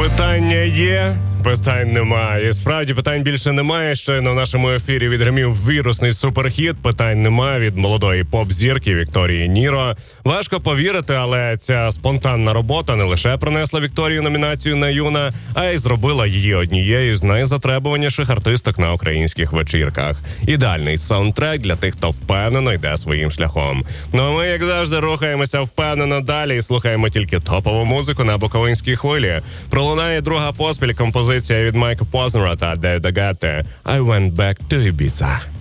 Питання є, питань немає. Справді, питань більше немає. Щойно в нашому ефірі відгримів вірусний суперхіт. Питань немає від молодої поп-зірки Вікторії Ніро. Важко повірити, але ця спонтанна робота не лише принесла Вікторії номінацію на Юна, а й зробила її однією з найзатребуваніших артисток на українських вечірках. Ідеальний саундтрек для тих, хто впевнено йде своїм шляхом. Ну а ми, як завжди, рухаємося впевнено далі і слухаємо тільки топову музику на Буковинській хвилі. Пролунає друга поспіль композиція від Майка Познера та Девіда Гетти «I Went Back to Ibiza».